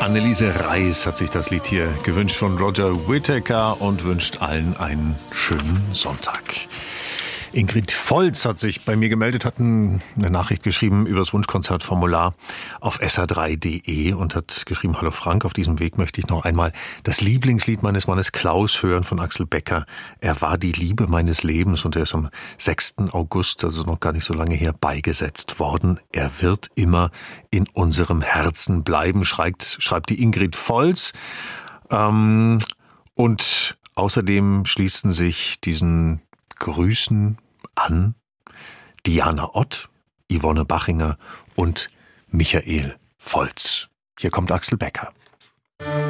Anneliese Reis hat sich das Lied hier gewünscht von Roger Whittaker und wünscht allen einen schönen Sonntag. Ingrid Volz hat sich bei mir gemeldet, hat eine Nachricht geschrieben über das Wunschkonzertformular auf sr3.de und hat geschrieben: Hallo Frank, auf diesem Weg möchte ich noch einmal das Lieblingslied meines Mannes Klaus hören von Axel Becker. Er war die Liebe meines Lebens und er ist am 6. August, also noch gar nicht so lange her, beigesetzt worden. Er wird immer in unserem Herzen bleiben, schreibt die Ingrid Volz. Und außerdem schließen sich diesen Grüßen an Diana Ott, Yvonne Bachinger und Michael Volz. Hier kommt Axel Becker.